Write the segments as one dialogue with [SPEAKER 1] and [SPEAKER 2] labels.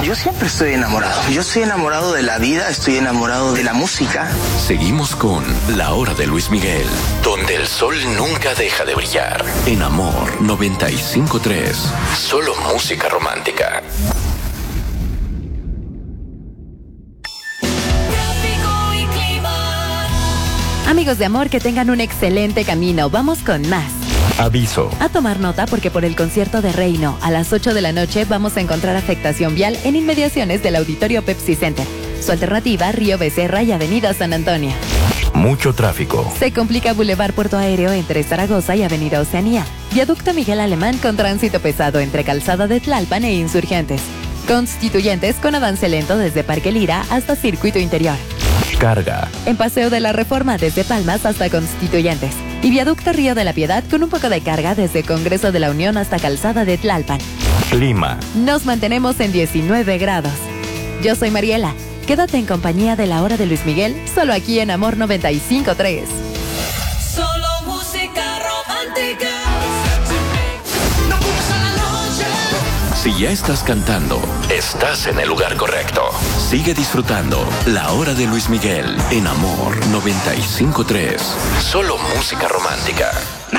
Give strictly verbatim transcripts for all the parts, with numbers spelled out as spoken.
[SPEAKER 1] Yo siempre estoy enamorado. Yo estoy enamorado de la vida, estoy enamorado de la música.
[SPEAKER 2] Seguimos con La Hora de Luis Miguel, donde el sol nunca deja de brillar. En Amor noventa y cinco punto tres. Solo música romántica.
[SPEAKER 3] Amigos de Amor, que tengan un excelente camino. Vamos con más.
[SPEAKER 2] Aviso.
[SPEAKER 3] A tomar nota porque por el concierto de Reino a las ocho de la noche vamos a encontrar afectación vial en inmediaciones del Auditorio Pepsi Center. Su alternativa, Río Becerra y Avenida San Antonio.
[SPEAKER 2] Mucho tráfico.
[SPEAKER 3] Se complica Boulevard Puerto Aéreo entre Zaragoza y Avenida Oceanía. Viaducto Miguel Alemán con tránsito pesado entre Calzada de Tlalpan e Insurgentes. Constituyentes con avance lento desde Parque Lira hasta Circuito Interior.
[SPEAKER 2] Carga.
[SPEAKER 3] En Paseo de la Reforma desde Palmas hasta Constituyentes. Y Viaducto Río de la Piedad con un poco de carga desde Congreso de la Unión hasta Calzada de Tlalpan.
[SPEAKER 2] Clima.
[SPEAKER 3] Nos mantenemos en diecinueve grados. Yo soy Mariela. Quédate en compañía de La Hora de Luis Miguel, solo aquí en Amor noventa y cinco punto tres.
[SPEAKER 4] Solo música romántica.
[SPEAKER 2] Si ya estás cantando, estás en el lugar correcto. Sigue disfrutando La Hora de Luis Miguel en Amor noventa y cinco punto tres. Solo música romántica.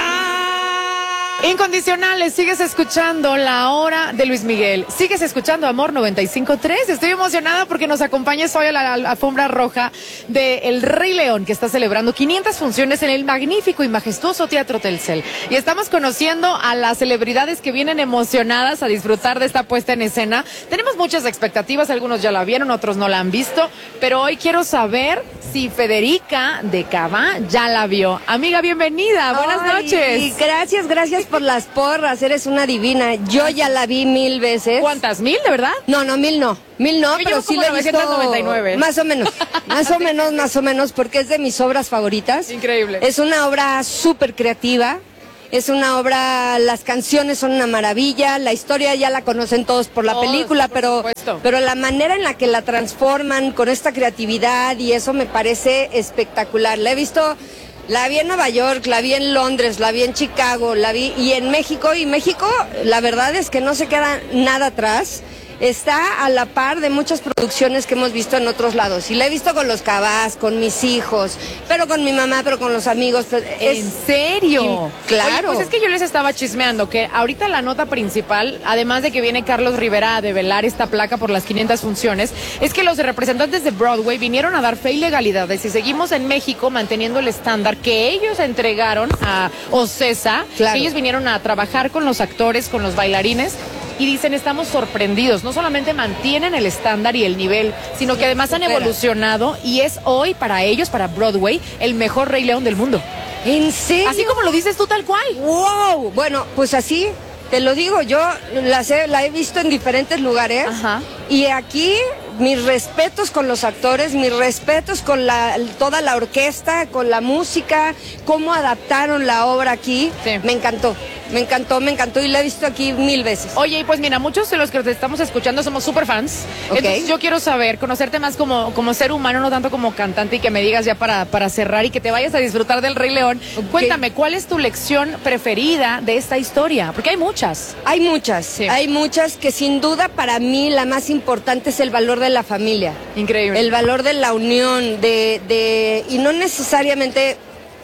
[SPEAKER 5] Incondicionales, sigues escuchando La Hora de Luis Miguel. Sigues escuchando Amor noventa y cinco punto tres. Estoy emocionada porque nos acompañas hoy a la, a la alfombra roja de El Rey León, que está celebrando quinientas funciones en el magnífico y majestuoso Teatro Telcel. Y estamos conociendo a las celebridades que vienen emocionadas a disfrutar de esta puesta en escena. Tenemos muchas expectativas, algunos ya la vieron, otros no la han visto, pero hoy quiero saber si Federica de Cava ya la vio. Amiga, bienvenida, buenas
[SPEAKER 6] Ay,
[SPEAKER 5] noches.
[SPEAKER 6] Gracias, gracias por las porras, eres una divina. Yo ya la vi mil veces.
[SPEAKER 5] ¿Cuántas? ¿Mil, de verdad?
[SPEAKER 6] No, no, mil no. Mil no,
[SPEAKER 5] Yo
[SPEAKER 6] pero
[SPEAKER 5] llevo
[SPEAKER 6] sí
[SPEAKER 5] como
[SPEAKER 6] la he visto.
[SPEAKER 5] novecientos noventa y nueve.
[SPEAKER 6] Más o menos, más o menos, más o menos, porque es de mis obras favoritas.
[SPEAKER 5] Increíble.
[SPEAKER 6] Es una obra súper creativa. Es una obra, las canciones son una maravilla, la historia ya la conocen todos por la
[SPEAKER 5] Todos,
[SPEAKER 6] película,
[SPEAKER 5] por
[SPEAKER 6] pero,
[SPEAKER 5] supuesto.
[SPEAKER 6] pero la manera en la que la transforman con esta creatividad y eso me parece espectacular. La he visto, la vi en Nueva York, la vi en Londres, la vi en Chicago, la vi y en México, y México la verdad es que no se queda nada atrás. Está a la par de muchas producciones que hemos visto en otros lados. Y la he visto con los Cabás, con mis hijos, pero con mi mamá, pero con los amigos. Es...
[SPEAKER 5] ¿En serio?
[SPEAKER 6] Claro.
[SPEAKER 5] Oye, pues es que yo les estaba chismeando que ahorita la nota principal, además de que viene Carlos Rivera a develar esta placa por las quinientas funciones, es que los representantes de Broadway vinieron a dar fe y legalidades y seguimos en México manteniendo el estándar que ellos entregaron a Ocesa,
[SPEAKER 6] Claro.
[SPEAKER 5] que ellos vinieron a trabajar con los actores, con los bailarines. Y dicen, estamos sorprendidos, no solamente mantienen el estándar y el nivel, sino que además han evolucionado y es hoy para ellos, para Broadway, el mejor Rey León del mundo.
[SPEAKER 6] ¿En serio?
[SPEAKER 5] Así como lo dices tú tal cual.
[SPEAKER 6] ¡Wow! Bueno, pues así, te lo digo, yo las he- la he visto en diferentes lugares.
[SPEAKER 5] Ajá.
[SPEAKER 6] Y aquí mis respetos con los actores, mis respetos con la, toda la orquesta, con la música, cómo adaptaron la obra aquí.
[SPEAKER 5] Sí.
[SPEAKER 6] Me encantó, me encantó, me encantó y la he visto aquí mil veces.
[SPEAKER 5] Oye, y pues mira, muchos de los que te estamos escuchando somos super fans.
[SPEAKER 6] Ok.
[SPEAKER 5] Entonces yo quiero saber, conocerte más como, como ser humano, no tanto como cantante, y que me digas ya para, para cerrar y que te vayas a disfrutar del Rey León.
[SPEAKER 6] Ok.
[SPEAKER 5] Cuéntame, ¿cuál es tu lección preferida de esta historia? Porque hay muchas.
[SPEAKER 6] Hay muchas,
[SPEAKER 5] Sí.
[SPEAKER 6] hay muchas que sin duda para mí la más importante es el valor de la familia.
[SPEAKER 5] Increíble.
[SPEAKER 6] El valor de la unión, de, de y no necesariamente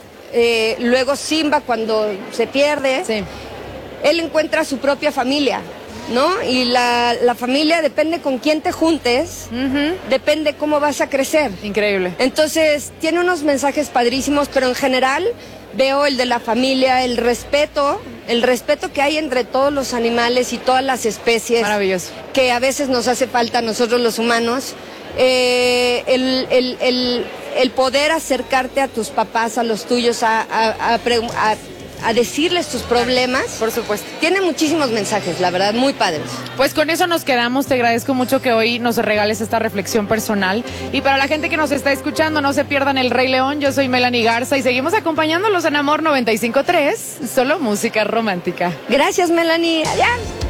[SPEAKER 6] eh, luego Simba cuando se pierde,
[SPEAKER 5] Sí.
[SPEAKER 6] él encuentra su propia familia, ¿no? Y la, la familia depende con quién te juntes,
[SPEAKER 5] Ujú.
[SPEAKER 6] depende cómo vas a crecer.
[SPEAKER 5] Increíble.
[SPEAKER 6] Entonces, tiene unos mensajes padrísimos, pero en general veo el de la familia, el respeto, el respeto que hay entre todos los animales y todas las especies.
[SPEAKER 5] Maravilloso.
[SPEAKER 6] Que a veces nos hace falta a nosotros los humanos. Eh, el, el, el, el poder acercarte a tus papás, a los tuyos, a, a, a, pregu- a- a decirles tus problemas.
[SPEAKER 5] Por supuesto.
[SPEAKER 6] Tiene muchísimos mensajes, la verdad, muy padres.
[SPEAKER 5] Pues con eso nos quedamos. Te agradezco mucho que hoy nos regales esta reflexión personal. Y para la gente que nos está escuchando, no se pierdan El Rey León. Yo soy Melanie Garza y seguimos acompañándolos en Amor noventa y cinco punto tres. Solo música romántica.
[SPEAKER 6] Gracias, Melanie. Allá.